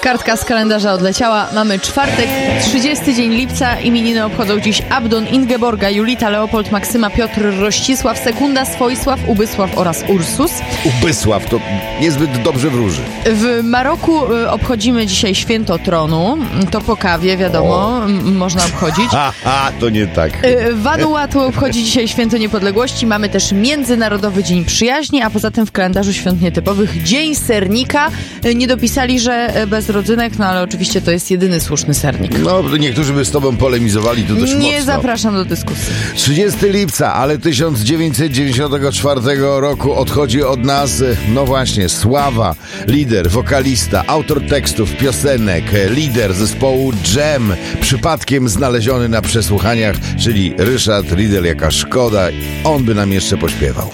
Kartka z kalendarza odleciała. Mamy czwartek, 30 dzień lipca. Imieniny obchodzą dziś Abdon, Ingeborga, Julita, Leopold, Maksyma, Piotr, Rościsław, Sekunda, Swoisław, Ubysław oraz Ursus. Ubysław to niezbyt dobrze wróży. W Maroku obchodzimy dzisiaj święto tronu. To po kawie, wiadomo, można obchodzić. To nie tak. Vanuatu obchodzi dzisiaj święto niepodległości. Mamy też Międzynarodowy Dzień Przyjaźni, a poza tym w kalendarzu świąt nietypowych Dzień Sernika. Nie dopisali, że bez rodzynek, no ale oczywiście to jest jedyny słuszny sernik. No, niektórzy by z tobą polemizowali to dość mocno. Nie zapraszam do dyskusji. 30 lipca, ale 1994 roku odchodzi od nas, no właśnie, Sława, lider, wokalista, autor tekstów, piosenek, lider zespołu Jam, przypadkiem znaleziony na przesłuchaniach, czyli Ryszard Riedel, jaka szkoda, on by nam jeszcze pośpiewał.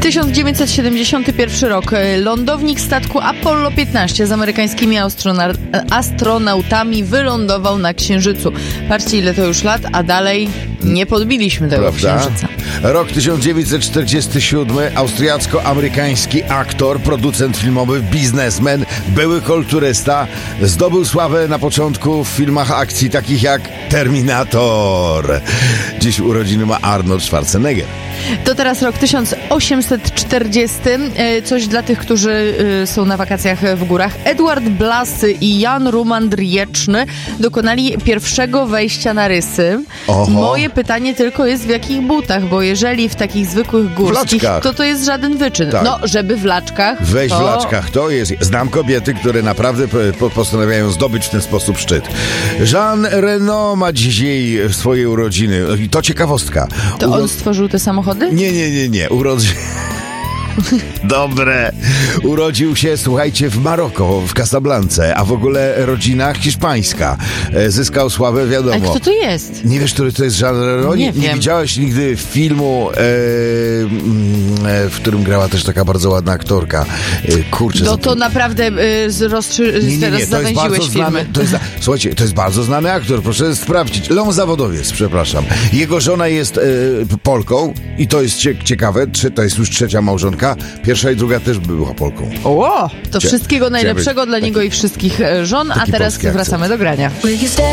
1971 rok. Lądownik statku Apollo 15 z amerykańskimi astronautami wylądował na Księżycu. Patrzcie, ile to już lat, a dalej nie podbiliśmy tego Księżyca. Rok 1947. Austriacko-amerykański aktor, producent filmowy, biznesmen, były kulturysta. Zdobył sławę na początku w filmach akcji takich jak Terminator. Dziś urodziny ma Arnold Schwarzenegger. To teraz rok 1840. Coś dla tych, którzy są na wakacjach w górach. Edward Blasy i Jan Rumandrieczny dokonali pierwszego wejścia na rysy. Oho. Moje pytanie tylko jest, w jakich butach, bo jeżeli w takich zwykłych górskich, to jest żaden wyczyn. Tak. No, żeby w laczkach. Wejść w laczkach, to jest... Znam kobiety, które naprawdę postanawiają zdobyć w ten sposób szczyt. Jean Reno ma dzisiaj swoje urodziny. I to ciekawostka. To on stworzył te samochody? Nie. Dobre. Urodził się, słuchajcie, w Maroko, w Casablance, a w ogóle rodzina hiszpańska. Zyskał sławę, wiadomo. A kto to jest? Nie wiesz, który to jest Jean Reno? Nie wiem. Nie widziałeś nigdy filmu, w którym grała też taka bardzo ładna aktorka. Kurczę. No to naprawdę Nie, to jest bardzo znany. Słuchajcie, to jest bardzo znany aktor, proszę sprawdzić. Leon Zawodowiec, przepraszam. Jego żona jest Polką i to jest ciekawe, to jest już trzecia małżonka. Pierwsza i druga też była Polką. To wszystkiego najlepszego dla niego i wszystkich żon, a teraz wracamy do grania.